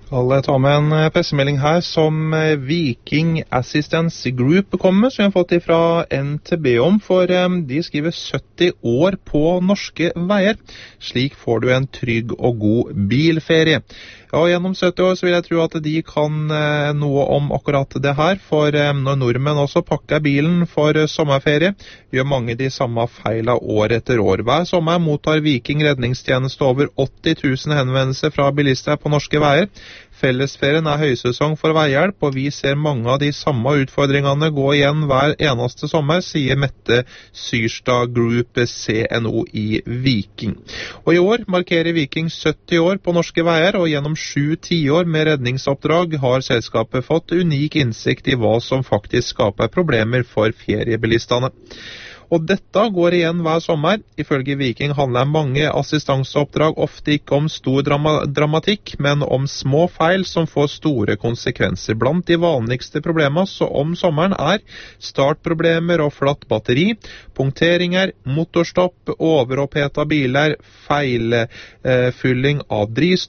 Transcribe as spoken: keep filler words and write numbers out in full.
Skal ta med en pressemelding her som Viking Assistance Group kommer med, som jeg har fått fra N T B om, for de skriver sytti år på norske veier. Slik får du en trygg og god bilferie. Ja, gjennom sytti år så vil jeg tro at de kan eh, noe om akkurat det her, for eh, når nordmenn også pakker bilen for eh, sommerferie, gjør mange de samme feila år etter år. Hver sommer mottar Viking redningstjeneste over åtti tusen henvendelser fra bilister på norske veier. Fellesferien er høysesong for veihjelp, og vi ser mange av de samme utfordringene gå igjen hver eneste sommer, sier Mette Syrstad Group C N O i Viking. Og i år markerer Viking sytti år på norske veier, og gjennom sju tiår med redningsoppdrag har selskapet fått unik innsikt i hva som faktisk skaper problemer for feriebilistene. Og dette går igjen hver sommer. Ifølge Viking handler mange assistanseoppdrag ofte ikke om stor drama dramatikk, men om små feil som får store konsekvenser. Blant de vanligste problemene så om sommeren er startproblemer og flatt batteri, punkteringer, motorstopp, overoppheta biler, feilfylling av drivstoff,